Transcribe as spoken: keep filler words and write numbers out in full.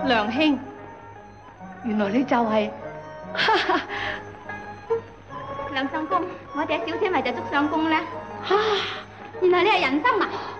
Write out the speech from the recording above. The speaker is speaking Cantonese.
梁兄，原來你就係、是， 梁相公，我哋小姐咪就祝相公咧。啊，原來你係人參啊！